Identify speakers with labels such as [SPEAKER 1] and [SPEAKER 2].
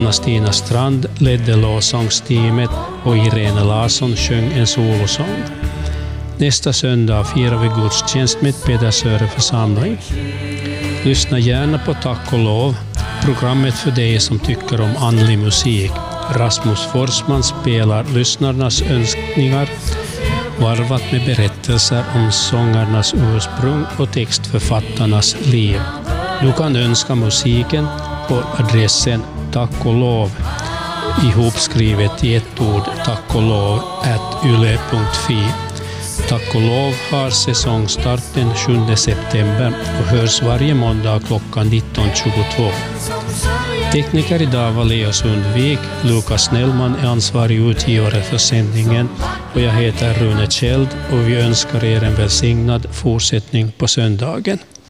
[SPEAKER 1] Stina Strand ledde lovsångsteamet och Irene Larsson sjöng en solosång. Nästa söndag firar vi gudstjänst med Pedersöre församling. Lyssna gärna på Tack och lov, programmet för dig som tycker om andlig musik. Rasmus Forsman spelar lyssnarnas önskningar varvat med berättelser om sångarnas ursprung och textförfattarnas liv. Du kan önska musiken på adressen tackolov ihopskrivet i ett ord tackolov@yle.fi. Tack och lov har säsongstart den 7 september och hörs varje måndag klockan 19.22. Tekniker idag var Leo Sundvik, Lukas Snellman är ansvarig utgivare för sändningen och jag heter Rune Kjeld och vi önskar er en välsignad fortsättning på söndagen.